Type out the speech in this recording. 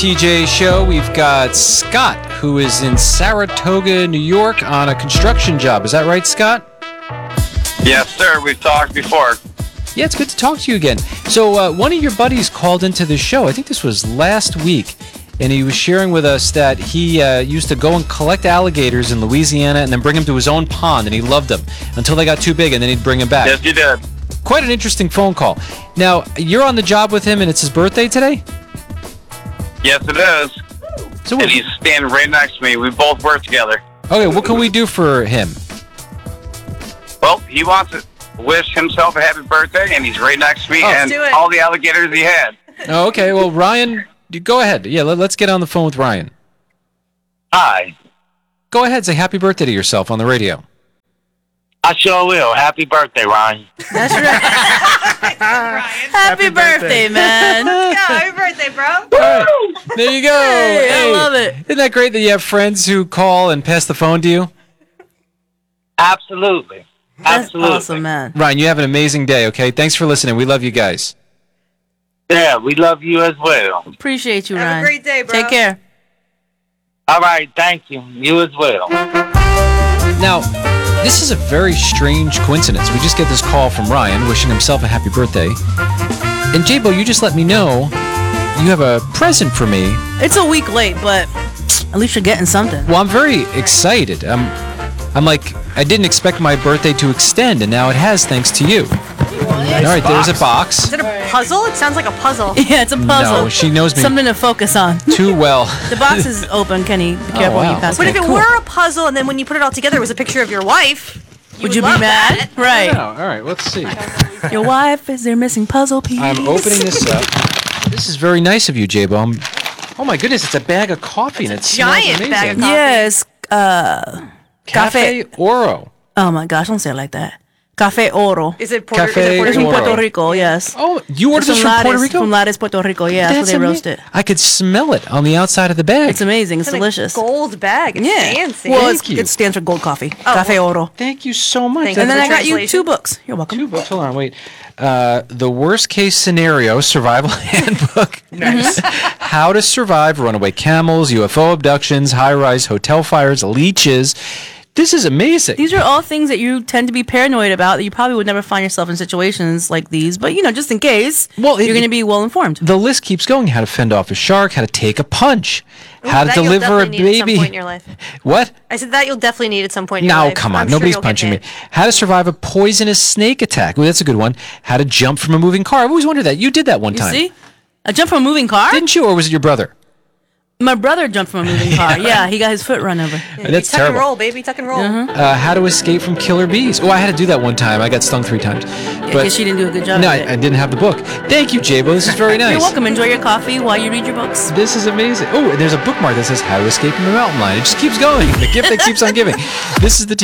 TJ show. We've got Scott, who is in Saratoga, New York, on a construction job. Is that right, Scott? Yes, sir. We've talked before. Yeah, it's good to talk to you again. So one of your buddies called into the show. I think this was last week, and he was sharing with us that he used to go and collect alligators in Louisiana and then bring them to his own pond, and he loved them until they got too big, and then he'd bring them back. Yes, you did. Quite an interesting phone call. Now, you're on the job with him, and it's his birthday today? Yes, it is. So And he's standing right next to me. We both work together. okay, what can we do for him? Well, he wants to wish himself a happy birthday, and he's right next to me, and do it. all the alligators he had. Oh, okay, well, Ryan, go ahead. Yeah, let's get on the phone with Ryan. Hi. Go ahead, say happy birthday to yourself on the radio. I sure will. Happy birthday, Ryan. That's right. Happy birthday, man. Yeah, happy birthday, bro. All right, there you go. Hey, I love it. Isn't that great that you have friends who call and pass the phone to you? Absolutely. That's Absolutely. awesome, man. Ryan, you have an amazing day, okay? Thanks for listening. We love you guys. Yeah, we love you as well. Appreciate you, Have a Ryan. great day, bro. Take care. All right, thank you. You as well. Now, this is a very strange coincidence. We just get this call from Ryan wishing himself a happy birthday. And J-Bo, you just let me know you have a present for me. It's a week late, but at least you're getting something. Well, I'm very excited. I'm like, I didn't expect my birthday to extend, and now it has thanks to you. All right, there's a box. Is it a puzzle? It sounds like a puzzle. Yeah, it's a puzzle. No, she knows me Something to focus on. too well. The box is open, Kenny. Be careful when wow. you pass What it. if it cool. were a puzzle and then when you put it all together it was a picture of your wife? Would you be love mad? that. Right. All right, let's see. Your wife is their missing puzzle piece. I'm opening this up. This is very nice of you, J-Bo. Oh my goodness, it's a bag of coffee, and it smells giant amazing. bag of coffee. Yes. Cafe Oro. Oh my gosh, don't say it like that. Cafe Oro. Is it Puerto, Cafe is It's it from Oro. Puerto Rico, yes. Oh, you ordered It's this from Puerto Rico? From Lares, Puerto Rico. Yeah, that's where they roast it. I could smell it on the outside of the bag. It's amazing. It's in a delicious. gold bag. It's Yeah. fancy. Well, Thank you. it stands for gold coffee. Cafe Oro. Thank you so much. Thank That's And then the I got you translation. 2 books. You're welcome. 2 books. Hold on, wait. The Worst Case Scenario Survival Handbook. Nice. How to Survive Runaway Camels, UFO Abductions, High-Rise Hotel Fires, Leeches. This is amazing. These are all things that you tend to be paranoid about that you probably would never find yourself in situations like these. But, just in case, Well, you're going to be well informed. The list keeps going. How to fend off a shark, how to take a punch, how to That you'll deliver a definitely need at some baby. point in your life. What? I said that you'll definitely need at some point in your No, life. come on. I'm sure Nobody's you'll get punching me. hit. How to survive a poisonous snake attack. Well, that's a good one. How to jump from a moving car. I've always wondered that. You did that one You time. see? I jumped from a moving car? Didn't you, or was it your brother? My brother jumped from a moving car. Yeah, he got his foot run over. That's Tuck terrible. and roll, baby. Tuck and roll. How to escape from killer bees. Oh, I had to do that one time. I got stung 3 times. I guess she didn't do a good job No, of it. I didn't have the book. Thank you, J-Bo. This is very nice. You're welcome. Enjoy your coffee while you read your books. This is amazing. Oh, and there's a bookmark that says How to Escape from the Mountain Lion. It just keeps going. The gift that keeps on giving. This is the